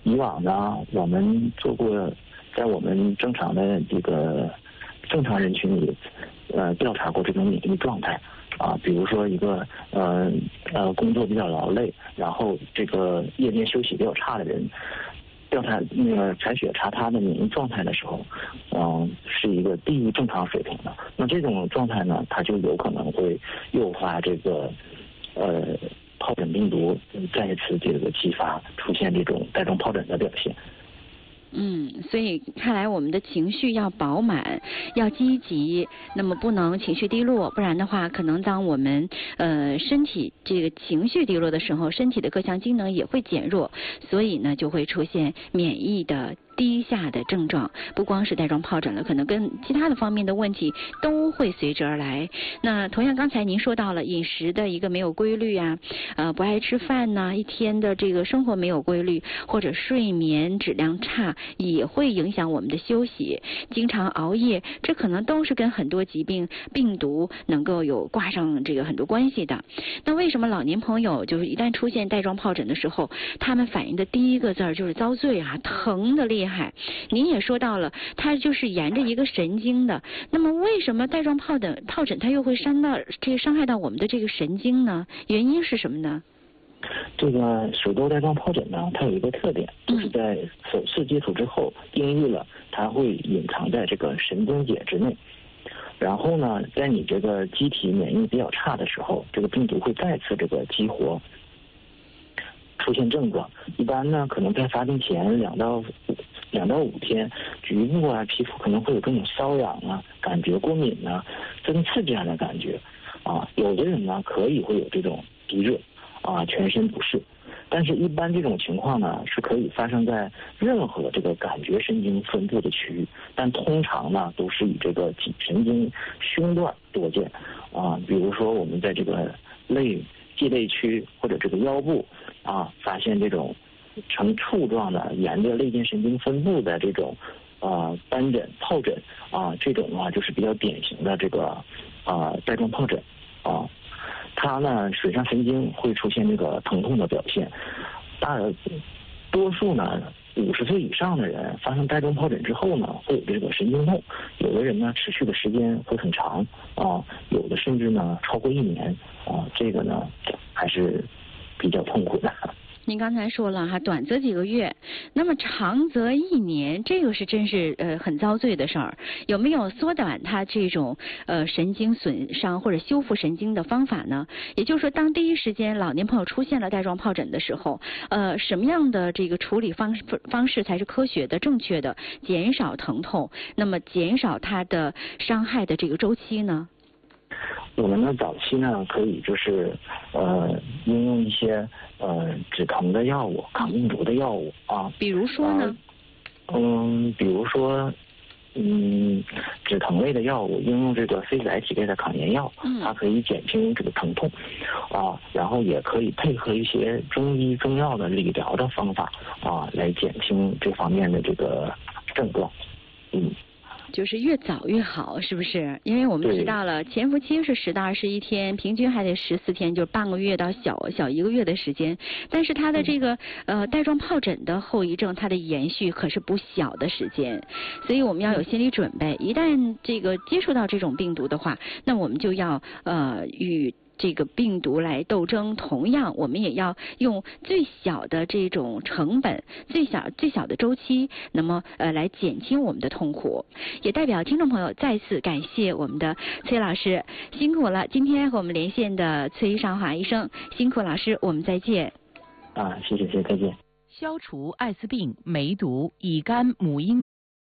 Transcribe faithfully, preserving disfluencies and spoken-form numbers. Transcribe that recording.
以往呢，我们做过，在我们正常的这个正常人群里，呃，调查过这种免疫状态。啊，比如说一个呃呃工作比较劳累，然后这个夜间休息比较差的人，调查那个采血查他的免疫状态的时候，嗯、呃，是一个低于正常水平的。那这种状态呢，它就有可能会诱发这个呃疱疹病毒再一次这个激发，出现这种带状疱疹的表现。 嗯，所以看来我们的情绪要饱满，要积极，那么不能情绪低落，不然的话，可能当我们呃身体这个情绪低落的时候，身体的各项机能也会减弱，所以呢就会出现免疫的低下的症状，不光是带状疱疹了，可能跟其他的方面的问题都会随之而来。那同样刚才您说到了饮食的一个没有规律啊，呃不爱吃饭呐、啊，一天的这个生活没有规律，或者睡眠质量差，也会影响我们的休息，经常熬夜，这可能都是跟很多疾病病毒能够有挂上这个很多关系的。那为什么老年朋友就是一旦出现带状疱疹的时候，他们反应的第一个字儿就是遭罪啊，疼的厉害。您也说到了，它就是沿着一个神经的。那么为什么带状疱疹疱疹它又会伤到这个伤害到我们的这个神经呢？原因是什么呢？ 这个水痘带状疱疹呢，它有一个特点，就是在首次接触之后定义了，它会隐藏在这个神经节之内。然后呢，在你这个机体免疫比较差的时候，这个病毒会再次这个激活，出现症状。一般呢，可能在发病前两到两到五天，局部啊皮肤可能会有这种瘙痒啊、感觉过敏啊、针刺这样的感觉啊。有的人呢，可以会有这种鼻热啊、全身不适。但是，一般这种情况呢，是可以发生在任何这个感觉神经分布的区域，但通常呢，都是以这个脊神经胸段多见啊。比如说，我们在这个肋际肋区或者这个腰部啊，发现这种呈簇状的沿着肋间神经分布的这种啊斑疹、疱疹啊，这种的话就是比较典型的这个啊带状疱疹啊。它呢，水上神经会出现这个疼痛的表现，大多数呢，五十岁以上的人发生带状疱疹之后呢，会有这个神经痛，有的人呢持续的时间会很长啊，有的甚至呢超过一年啊，这个呢还是比较痛苦的。 您刚才说了哈，短则几个月，那么长则一年，这个是真是呃很遭罪的事儿。有没有缩短它这种呃神经损伤或者修复神经的方法呢？也就是说，当第一时间老年朋友出现了带状疱疹的时候，呃，什么样的这个处理方式方式才是科学的、正确的，减少疼痛，那么减少它的伤害的这个周期呢？ 我们呢早期呢可以就是呃应用一些呃止疼的药物、抗病毒的药物啊。 比如说呢？ 呃、嗯，比如说嗯止疼类的药物，应用这个非甾体类的抗炎药， 嗯， 它可以减轻这个疼痛啊，然后也可以配合一些中医中药的理疗的方法啊，来减轻这方面的这个症状。嗯。 就是越早越好，是不是？因为我们提到了潜伏期是十到二十一天，平均还得十四天，就是半个月到小小一个月的时间。但是它的这个呃带状疱疹的后遗症，它的延续可是不小的时间，所以我们要有心理准备。一旦这个接触到这种病毒的话，那我们就要呃与这个病毒来斗争，同样我们也要用最小的这种成本、最小最小的周期，那么呃来减轻我们的痛苦。也代表听众朋友再次感谢我们的崔老师，辛苦了。今天和我们连线的崔尚华医生，辛苦老师，我们再见。 啊，谢谢谢谢，再见。 消除艾滋病、梅毒、乙肝、母婴